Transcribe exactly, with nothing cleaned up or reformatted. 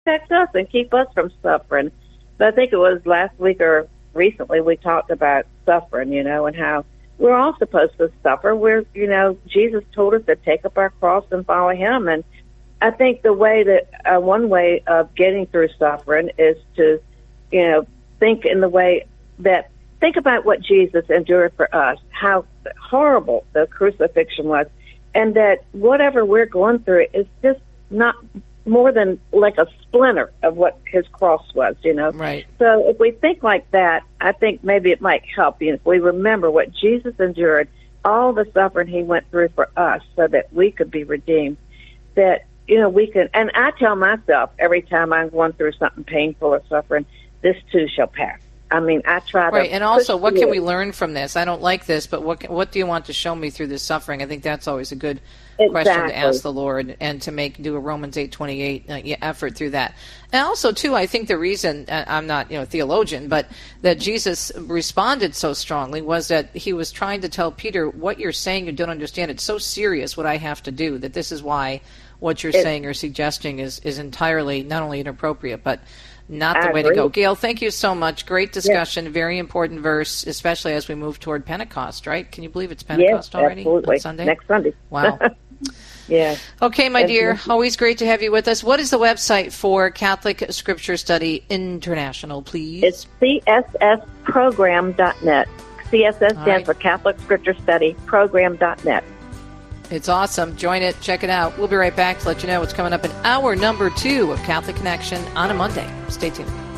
protect us and keep us from suffering. But I think it was last week or recently we talked about suffering, you know, and how we're all supposed to suffer. We're, you know, Jesus told us to take up our cross and follow him. And I think the way that, uh, one way of getting through suffering is to, you know, think in the way that, think about what Jesus endured for us, how horrible the crucifixion was, and that whatever we're going through is just not more than like a splinter of what his cross was, you know. Right. So if we think like that, I think maybe it might help, you know, if we remember what Jesus endured, all the suffering he went through for us so that we could be redeemed, that, you know, we can, and I tell myself every time I'm going through something painful or suffering, this too shall pass. I mean, I try to. Right, and also, what can it. we learn from this? I don't like this, but what what do you want to show me through this suffering? I think that's always a good exactly. question to ask the Lord, and to make do a Romans eight twenty eight uh, effort through that. And also, too, I think the reason uh, I'm not, you know, a theologian, but that Jesus responded so strongly was that he was trying to tell Peter, what you're saying, you don't understand. It's so serious what I have to do that this is why what you're it, saying or suggesting is is entirely not only inappropriate, but not the I way agree. to go. Gail, thank you so much. Great discussion. Yes. Very important verse, especially as we move toward Pentecost, right? Can you believe it's Pentecost yes, already? Absolutely. On Sunday? Next Sunday. Wow. Yeah. Okay, my and, dear. Always great to have you with us. What is the website for Catholic Scripture Study International, please? It's C S S program dot net. C S S stands right. for Catholic Scripture Study program dot net. It's awesome. Join it. Check it out. We'll be right back to let you know what's coming up in hour number two of Catholic Connection on a Monday. Stay tuned.